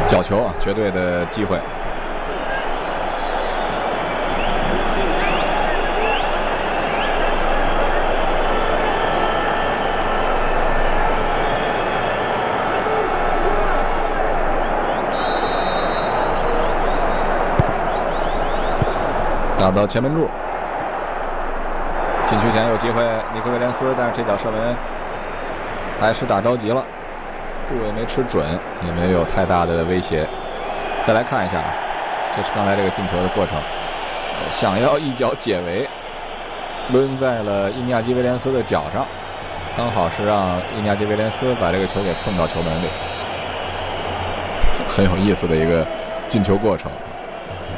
角球啊，绝对的机会。打到前门柱，禁区前有机会，尼克威廉斯，但是这脚射门还是打着急了，部位没吃准，也没有太大的威胁。再来看一下啊，这是刚才这个进球的过程，想要一脚解围，抡在了伊尼亚基威廉斯的脚上，刚好是让伊尼亚基威廉斯把这个球给蹭到球门里，很有意思的一个进球过程。